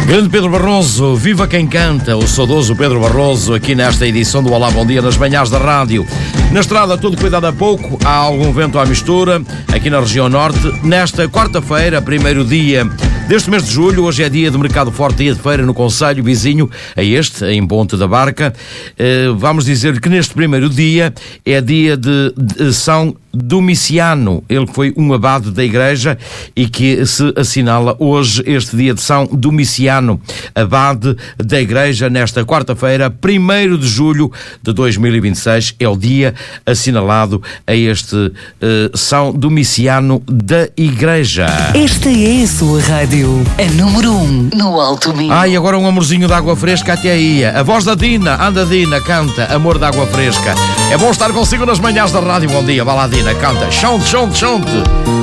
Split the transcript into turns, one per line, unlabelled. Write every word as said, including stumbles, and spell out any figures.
Grande Pedro Barroso, viva quem canta, o saudoso Pedro Barroso, aqui nesta edição do Olá Bom Dia nas manhãs da rádio. Na estrada tudo cuidado a pouco, há algum vento à mistura, aqui na região norte. Nesta quarta-feira, primeiro dia deste mês de julho, hoje é dia de mercado forte, dia de feira no concelho vizinho a este, em Ponte da Barca. Vamos dizer que neste primeiro dia é dia de, de São Domiciano, ele foi um abade da igreja e que se assinala hoje este dia de São Domiciano, abade da igreja, nesta quarta-feira, primeiro de julho de dois mil e vinte e seis, é o dia assinalado a este uh, São Domiciano da igreja.
Esta é a sua rádio, a número um no Alto Minho.
Ai, agora um amorzinho de água fresca até aí. A voz da Dina, anda Dina, canta, amor de água fresca. É bom estar consigo nas manhãs da rádio. Bom dia, vá lá Dina, canta, chonte, chonte, chonte.